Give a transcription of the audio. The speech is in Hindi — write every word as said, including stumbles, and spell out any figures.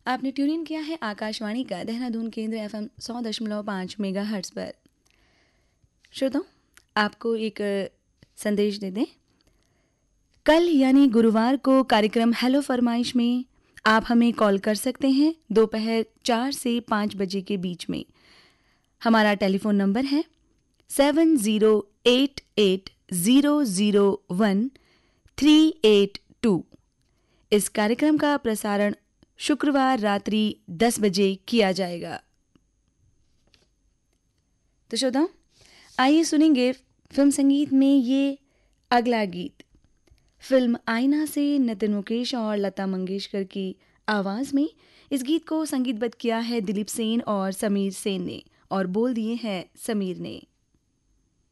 आपने ट्यून इन किया है आकाशवाणी का देहरादून केंद्र एफएम सौ दशमलव पाँच मेगा हर्ट्स पर। श्रोताओं, आपको एक अ, संदेश दे दें। कल यानी गुरुवार को कार्यक्रम हेलो फरमाइश में आप हमें कॉल कर सकते हैं दोपहर चार से पाँच बजे के बीच में। हमारा टेलीफोन नंबर है seven zero eight eight zero zero one three eight to. इस कार्यक्रम का प्रसारण शुक्रवार रात्रि दस बजे किया जाएगा। तो श्रोताओं, आइए सुनेंगे फिल्म संगीत में ये अगला गीत। फिल्म आईना से नितिन मुकेश और लता मंगेशकर की आवाज़ में इस गीत को संगीतबद्ध किया है दिलीप सेन और समीर सेन ने, और बोल दिए हैं समीर ने।